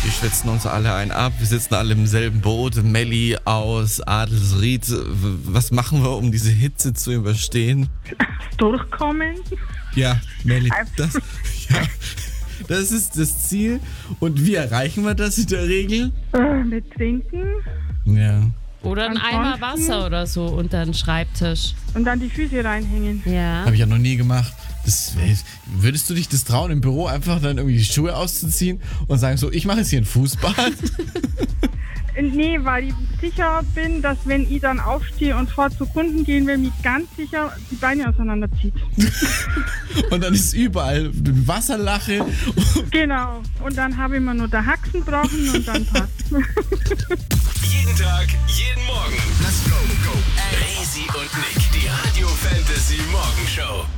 Wir schwitzen uns alle einen ab. Wir sitzen alle im selben Boot. Melli aus Adelsried. Was machen wir, um diese Hitze zu überstehen? Durchkommen. Ja, Melli, das ist das Ziel. Und wie erreichen wir das in der Regel? Mit Trinken Ja. Oder ein Eimer Wasser oder so unter den Schreibtisch. und dann die Füße reinhängen. Ja. Habe ich ja noch nie gemacht. Würdest du dich das trauen, im Büro einfach dann irgendwie die Schuhe auszuziehen und sagen so, ich mache jetzt hier ein Fußbad? Nee, weil ich sicher bin, dass wenn ich dann aufstehe und vor zu Kunden gehen will, mich ganz sicher die Beine auseinanderzieht. Und dann ist überall Wasserlache. Genau. Und dann habe ich mir nur der Haxen brauchen und dann passt. Jeden Tag, jeden Morgen. Let's go. Easy und Nick, die Radio Fantasy Morgenshow.